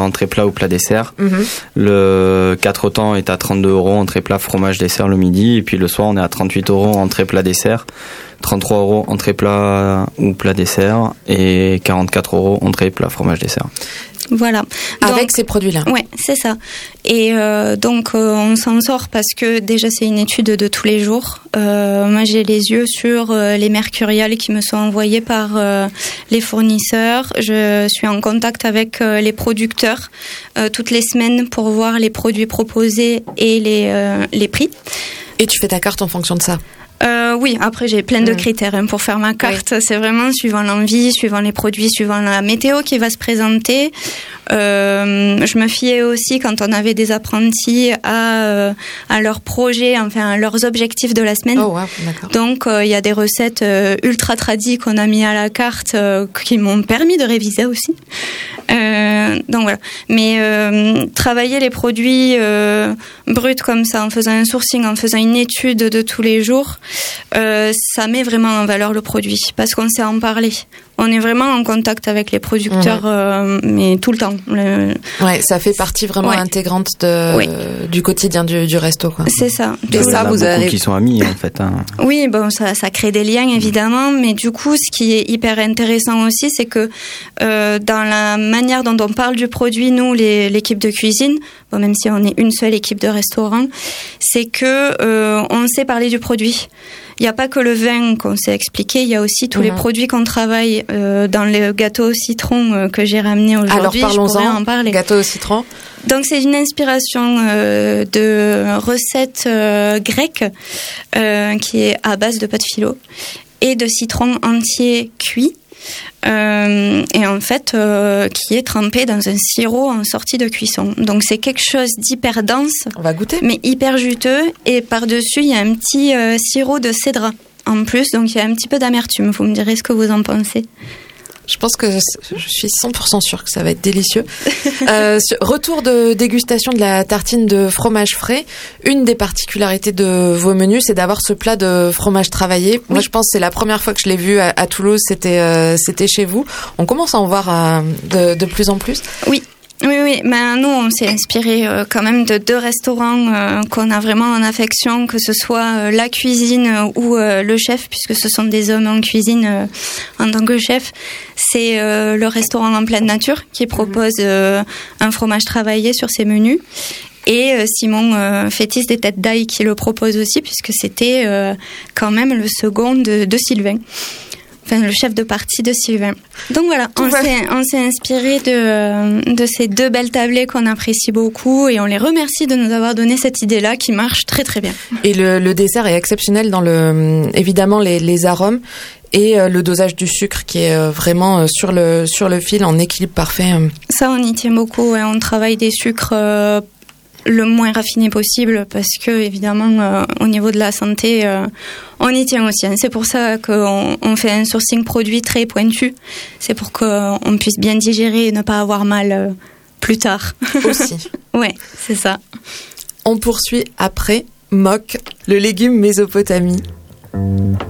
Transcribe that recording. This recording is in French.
entrée plat ou plat dessert. Le 4 temps est à 32 € entrée plat fromage dessert le midi. Et puis le soir, on est à 38 € entrée plat dessert. 33 € entrée plat ou plat dessert. Et 44 € entrée plat fromage dessert. Voilà. Avec ces produits-là. Ouais, c'est ça. Et donc on s'en sort parce que déjà c'est une étude de tous les jours. Moi j'ai les yeux sur les mercuriales qui me sont envoyés par les fournisseurs. Je suis en contact avec les producteurs toutes les semaines pour voir les produits proposés et les prix. Et tu fais ta carte en fonction de ça? Oui, après j'ai plein de critères pour faire ma carte. Oui. C'est vraiment suivant l'envie, suivant les produits, suivant la météo qui va se présenter. Je me fiais aussi quand on avait des apprentis à leurs projets, enfin à leurs objectifs de la semaine. Oh, wow, d'accord. Donc il y a des recettes ultra tradies qu'on a mis à la carte qui m'ont permis de réviser aussi. Donc voilà. Mais travailler les produits bruts comme ça, en faisant un sourcing, en faisant une étude de tous les jours, ça met vraiment en valeur le produit parce qu'on sait en parler. On est vraiment en contact avec les producteurs, mais tout le temps. Ouais, ça fait partie vraiment intégrante du quotidien du resto, quoi. C'est ça. Et ça, vous avez qui sont amis en fait. Hein. Oui, bon, ça crée des liens évidemment, mais du coup, ce qui est hyper intéressant aussi, c'est que dans la manière dont on parle du produit, nous, l'équipe de cuisine, bon, même si on est une seule équipe de restaurant, c'est que on sait parler du produit. Il n'y a pas que le vin qu'on s'est expliqué, il y a aussi tous les produits qu'on travaille dans le gâteau au citron que j'ai ramené aujourd'hui. Alors parlons-en, je pourrais en parler. Gâteau au citron. Donc c'est une inspiration de recette grecque qui est à base de pâte philo et de citron entier cuit. Et en fait qui est trempé dans un sirop en sortie de cuisson. Donc c'est quelque chose d'hyper dense. On va goûter. Mais hyper juteux. Et par-dessus, il y a un petit sirop de cédra en plus. Donc il y a un petit peu d'amertume. Vous me direz ce que vous en pensez. Je pense que je suis 100% sûre que ça va être délicieux. Retour de dégustation de la tartine de fromage frais. Une des particularités de vos menus, c'est d'avoir ce plat de fromage travaillé. Oui. Moi, je pense que c'est la première fois que je l'ai vu à Toulouse, c'était chez vous. On commence à en voir de plus en plus. Oui. Oui, mais nous, on s'est inspiré quand même de 2 restaurants qu'on a vraiment en affection, que ce soit la cuisine ou le chef, puisque ce sont des hommes en cuisine en tant que chef. C'est le restaurant En Pleine Nature qui propose un fromage travaillé sur ses menus. Et Simon Fétis des Têtes d'Ail qui le propose aussi, puisque c'était quand même le second de Sylvain. Enfin, le chef de partie de Sylvain. Donc voilà, on s'est inspiré de ces 2 belles tablées qu'on apprécie beaucoup et on les remercie de nous avoir donné cette idée-là qui marche très très bien. Et le dessert est exceptionnel dans évidemment les arômes et le dosage du sucre qui est vraiment sur le fil en équilibre parfait. Ça, on y tient beaucoup et on travaille des sucres le moins raffiné possible parce que évidemment au niveau de la santé on y tient aussi. C'est pour ça qu'on fait un sourcing produit très pointu. C'est pour qu'on puisse bien digérer et ne pas avoir mal plus tard. Aussi. Ouais, c'est ça. On poursuit après Mock, le légume Mésopotamie.